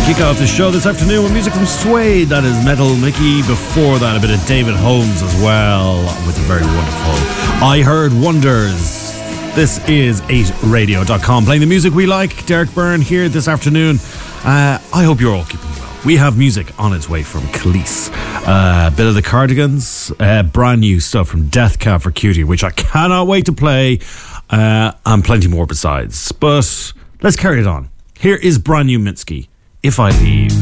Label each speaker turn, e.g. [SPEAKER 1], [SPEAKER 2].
[SPEAKER 1] Kick off the show this afternoon with music from Suede. That is Metal Mickey. Before that, a bit of David Holmes as well, with the very wonderful I Heard Wonders. This is 8radio.com, playing the music we like. Derek Byrne here this afternoon. I hope you're all keeping well. We have music on its way from Khalees. Bit of the Cardigans, brand new stuff from Death Cab for Cutie, which I cannot wait to play, and plenty more besides. But let's carry it on. Here is brand new Mitski, If I Leave.